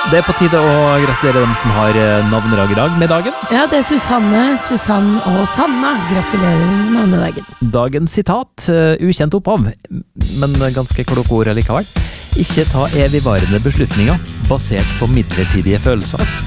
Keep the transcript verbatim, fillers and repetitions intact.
Det er på tide å gratulere dem som har navnedag i dag med dagen. Ja, det er Susanne, Susann og Sanna. Gratulerer med navnedagen. Dagens sitat, ukjent opphav, men ganske kloke ord likevel. Ikke ta evigvarende beslutninger basert på midlertidige følelser.